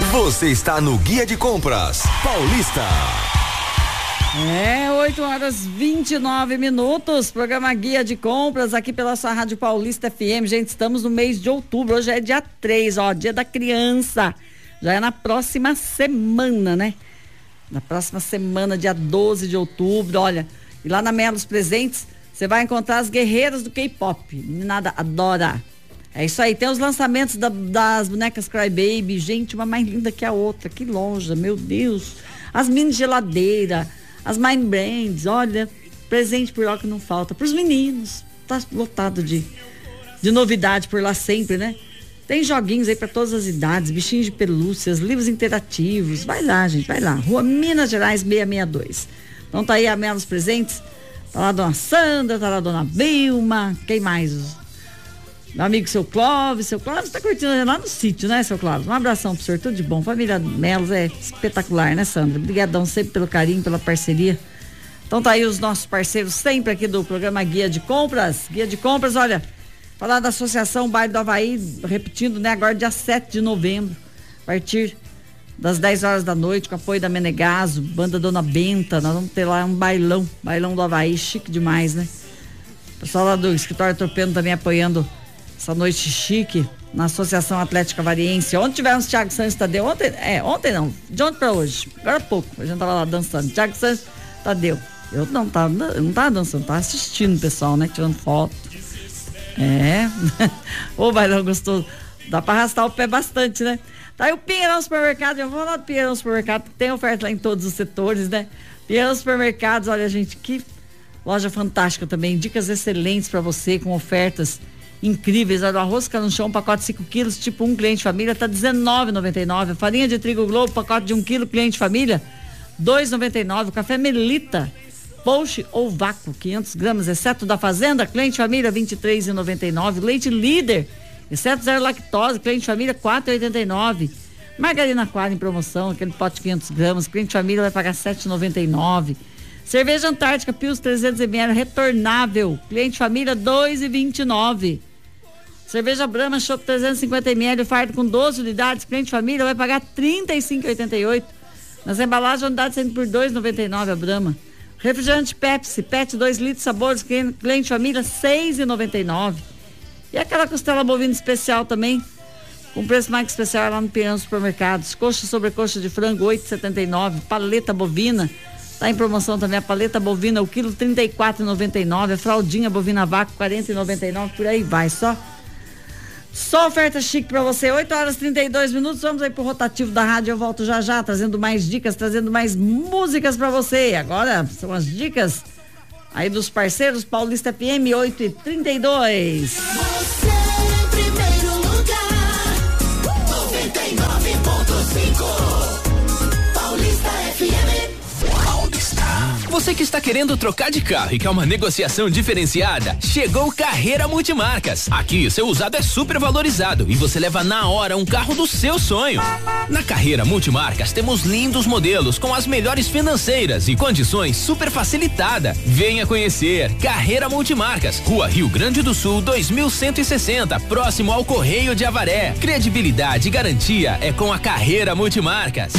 Você está no Guia de Compras Paulista. 8h29, programa Guia de Compras aqui pela sua Rádio Paulista FM. Gente, estamos no mês de outubro, hoje é dia 3, dia da criança. Já é na próxima semana, né? Na próxima semana, dia 12 de outubro, olha. E lá na Melos Presentes, você vai encontrar as guerreiras do K-pop. Meninada adora. É isso aí, tem os lançamentos das bonecas Crybaby, gente, uma mais linda que a outra, que loja, meu Deus. As mini geladeira, as Mind Brands, olha, presente por lá que não falta. Para os meninos, tá lotado de novidade por lá sempre, né? Tem joguinhos aí para todas as idades, bichinhos de pelúcias, livros interativos. Vai lá, gente, vai lá. Rua Minas Gerais 662. Então tá aí a Melos Presentes, tá lá a dona Sandra, tá lá a dona Vilma, quem mais? Meu amigo seu Clóvis tá curtindo lá no sítio, né, seu Clóvis? Um abração pro senhor, tudo de bom. Família Melos é espetacular, né, Sandra? Obrigadão sempre pelo carinho, pela parceria. Então tá aí os nossos parceiros sempre aqui do programa Guia de Compras. Guia de Compras, olha, falar da Associação Bairro do Avaí, repetindo, né, agora dia 7 de novembro, a partir das 10 horas da noite, com apoio da Menegaso, banda Dona Benta, nós vamos ter lá um bailão do Avaí, chique demais, né? O pessoal lá do Escritório Tropeno também apoiando essa noite chique na Associação Atlética Variense. Ontem tivemos Thiago Santos e Tadeu. Ontem não, de ontem pra hoje. Agora há pouco, a gente tava lá dançando. Thiago Santos, Tadeu. Eu não tava dançando, tava assistindo o pessoal, né? Tirando foto. Ô, bailão gostoso. Dá pra arrastar o pé bastante, né? Tá aí o Pinheirão Supermercado. Eu vou lá do Pinheirão Supermercado, tem oferta lá em todos os setores, né? Pinheirão Supermercados, olha, gente, que loja fantástica também. Dicas excelentes pra você, com ofertas incríveis. Olha, o arroz Calanchão, pacote 5 quilos, tipo 1, cliente família, tá R$19,99. Farinha de trigo Globo, pacote de 1 quilo, cliente família, R$2,99. Café Melita, Post ou vácuo, 500 gramas, exceto da Fazenda, cliente família, R$23,99. Leite Líder, exceto zero lactose, cliente família, R$4,89. Margarina Quadra em promoção, aquele pote de 500 gramas, cliente família vai pagar R$7,99. Cerveja Antártica Pius 300 ml retornável, cliente família, R$2,29. Cerveja Brahma Chopp 350 ml fardo com 12 unidades, cliente família vai pagar R$35,88. Nas embalagens, unidade sendo por R$2,99 a Brahma. Refrigerante Pepsi, PET 2 litros sabores, cliente família, R$6,99. E aquela costela bovina especial também, com preço mais especial lá no Pinheirão Supermercados. Coxa sobre coxa de frango, R$8,79. Paleta bovina, tá em promoção também a paleta bovina, o quilo R$34,99. A fraldinha bovina vácuo, R$40,99. Por aí vai, só oferta chique pra você. 8h32. Vamos aí pro rotativo da rádio. Eu volto já, trazendo mais dicas, trazendo mais músicas pra você. Agora são as dicas aí dos parceiros Paulista FM 8h32. Você em primeiro lugar, 99.5 Paulista FM. Você que está querendo trocar de carro e quer uma negociação diferenciada, chegou Carreira Multimarcas. Aqui, seu usado é super valorizado e você leva na hora um carro do seu sonho. Na Carreira Multimarcas temos lindos modelos com as melhores financeiras e condições super facilitada. Venha conhecer Carreira Multimarcas, Rua Rio Grande do Sul 2160, próximo ao Correio de Avaré. Credibilidade e garantia é com a Carreira Multimarcas.